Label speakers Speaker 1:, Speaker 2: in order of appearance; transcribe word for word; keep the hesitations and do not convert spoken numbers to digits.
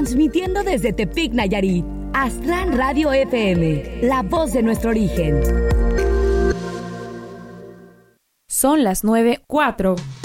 Speaker 1: Transmitiendo desde Tepic, Nayarit. Aztlán Radio F M, la voz de nuestro origen.
Speaker 2: Son las nueve cuatro.